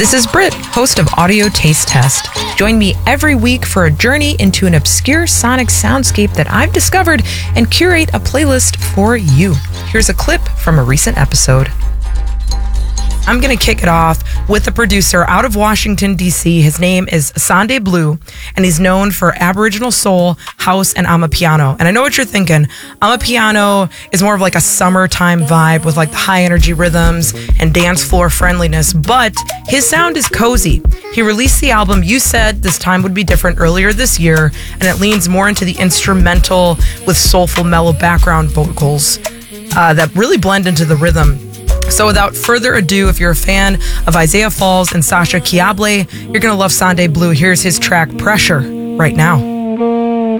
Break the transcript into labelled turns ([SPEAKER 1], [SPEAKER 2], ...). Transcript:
[SPEAKER 1] This is Britt, host of Audio Taste Test. Join me every week for a journey into an obscure sonic soundscape that I've discovered and curate a playlist for you. Here's a clip from a recent episode. I'm going to kick it off with a producer out of Washington, D.C. His name is Sunday Blue, and he's known for Aboriginal soul, house, and Amapiano. And I know what you're thinking. Amapiano is more of like a summertime vibe with like the high energy rhythms and dance floor friendliness, but his sound is cozy. He released the album You Said This Time Would Be Different earlier this year, and it leans more into the instrumental with soulful, mellow background vocals that really blend into the rhythm. So without further ado, if you're a fan of Isaiah Falls and Sasha Kiable, you're going to love Sunday Blue. Here's his track Pressure right now.